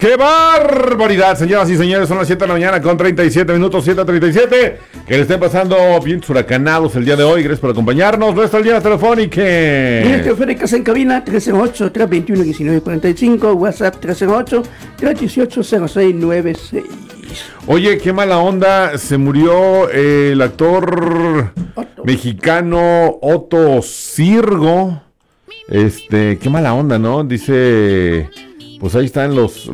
¡Qué barbaridad, señoras y señores! Son las 7 de la mañana con 37 minutos, 7:37. Que le estén pasando bien huracanados el día de hoy. Gracias por acompañarnos. Nuestra línea telefónica. Líneas telefónicas en cabina 308-321-1945, WhatsApp 308-318-0696. Oye, qué mala onda. Se murió el actor mexicano Otto Sirgo. Qué mala onda, ¿no? Dice... Pues ahí están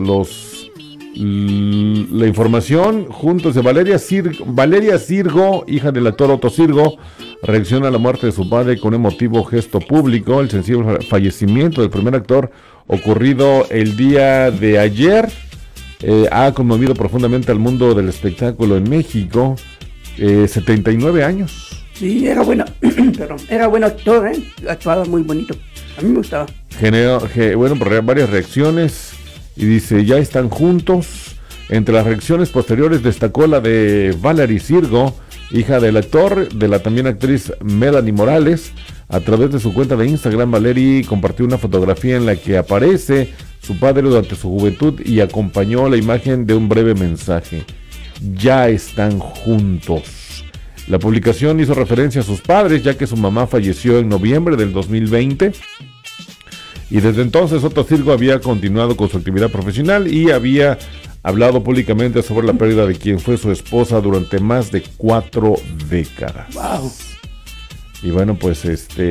la información. Juntos de Valeria Sirgo, hija del actor Otto Sirgo, reacciona a la muerte de su padre con un emotivo gesto público. El sensible fallecimiento del primer actor ocurrido el día de ayer ha conmovido profundamente al mundo del espectáculo en México. 79 años. Sí, era bueno, era buen actor, actuaba muy bonito. A mí me gustaba. Bueno, por varias reacciones. Y dice, ya están juntos. Entre las reacciones posteriores destacó la de Valeria Sirgo, hija del actor, de la también actriz Melanie Morales. A través de su cuenta de Instagram, Valeria compartió una fotografía en la que aparece su padre durante su juventud y acompañó la imagen de un breve mensaje. Ya están juntos. La publicación hizo referencia a sus padres, ya que su mamá falleció en noviembre del 2020. Y desde entonces Otto Sirgo había continuado con su actividad profesional y había hablado públicamente sobre la pérdida de quien fue su esposa durante más de 4 décadas. Wow. Y bueno, pues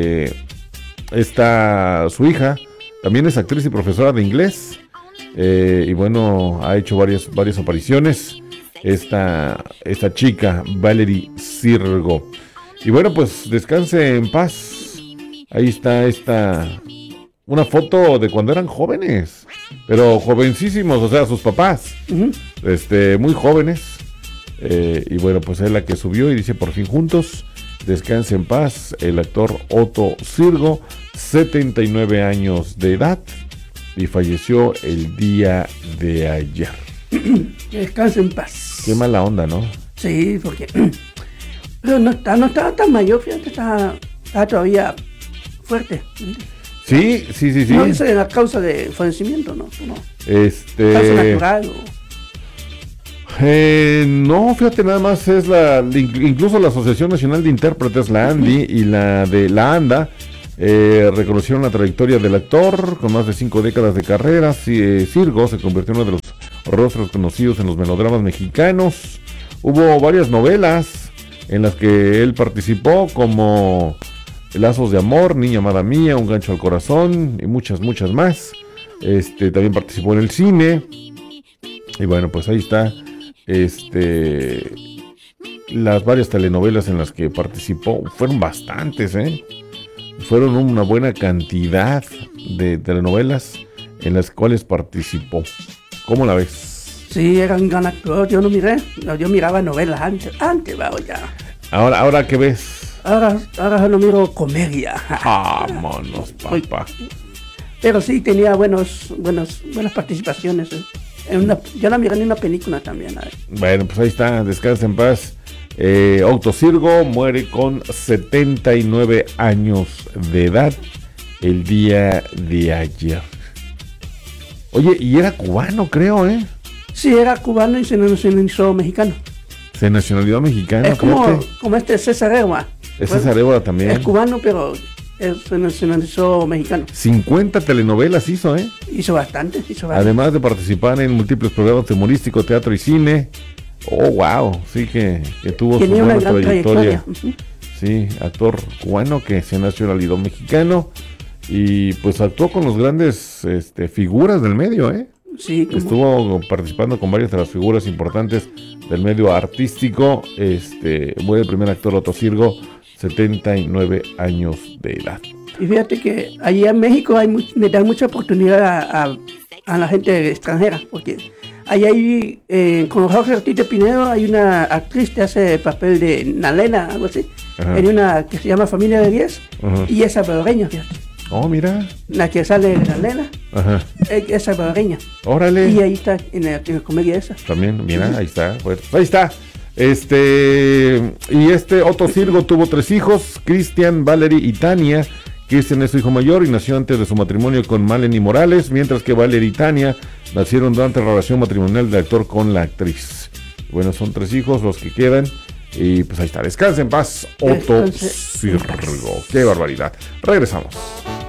su hija también es actriz y profesora de inglés. Y bueno, ha hecho varias apariciones esta chica, Valeria Sirgo. Y bueno, pues descanse en paz. Ahí está una foto de cuando eran jóvenes, pero jovencísimos, o sea, sus papás, muy jóvenes. Y bueno, pues es la que subió y dice, por fin juntos, descanse en paz, el actor Otto Sirgo, 79 años de edad, y falleció el día de ayer. Descanse en paz. Qué mala onda, ¿no? Sí, porque pero no estaba tan mayor, fíjate, estaba todavía fuerte. Sí. No, eso es la causa de fallecimiento, ¿no? ¿Causa natural no, fíjate, nada más es incluso la Asociación Nacional de Intérpretes, la ANDI, y la ANDA, reconocieron la trayectoria del actor con más de 5 décadas de carrera. Sirgo se convirtió en uno de los rostros conocidos en los melodramas mexicanos. Hubo varias novelas en las que él participó, como Lazos de Amor, Niña Amada Mía, Un Gancho al Corazón y muchas más. También participó en el cine. Y bueno, pues ahí está las varias telenovelas en las que participó. Fueron bastantes, fueron una buena cantidad de telenovelas en las cuales participó. ¿Cómo la ves? Sí, era un gran actor. Yo miraba novelas antes, ya. Ahora ¿qué ves? Ahora no miro comedia. Vámonos, papá. Pero sí tenía buenas participaciones. Yo la miré en una película también. Bueno, pues ahí está, descansa en paz. Otto Sirgo muere con 79 años de edad el día de ayer. Oye, y era cubano, creo, Sí, era cubano y se nacionalizó mexicano. Se nacionalizó mexicano. Es como César Évora. César Évora también. Es cubano, pero se nacionalizó mexicano. 50 telenovelas hizo, Hizo bastante. Además de participar en múltiples programas humorísticos, teatro y cine. Oh, wow, sí que tuvo su buena trayectoria. Sí, actor cubano que se nacionalizó mexicano y pues actuó con los grandes figuras del medio, Sí, estuvo participando con varias de las figuras importantes del medio artístico. Muere el primer actor Otto Sirgo, 79 años de edad. Y fíjate que allí en México le dan mucha oportunidad a la gente extranjera, porque ahí con Jorge Ortiz de Pinedo hay una actriz que hace el papel de Nalena, algo así. Hay una que se llama Familia de 10, y es salvadoreña, fíjate. Oh, mira. La que sale de Nalena, es salvadoreña. Órale. Y ahí está, en la comedia esa. También, mira, ahí está. Pues, ahí está. Otto Sirgo tuvo 3 hijos, Cristian, Valerie y Tania, Cristian es su hijo mayor y nació antes de su matrimonio con Maleni Morales, mientras que Valeria y Tania nacieron durante la relación matrimonial del actor con la actriz. Bueno, son 3 hijos los que quedan. Y pues ahí está. Descansa en paz, Otto Sirgo. Qué barbaridad. Regresamos.